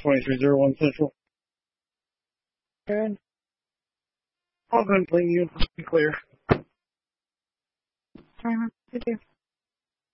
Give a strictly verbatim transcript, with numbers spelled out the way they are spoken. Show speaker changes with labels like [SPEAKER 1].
[SPEAKER 1] twenty-three oh one Central.
[SPEAKER 2] Good.
[SPEAKER 1] All gunplay units be clear.
[SPEAKER 2] Uh-huh. Good.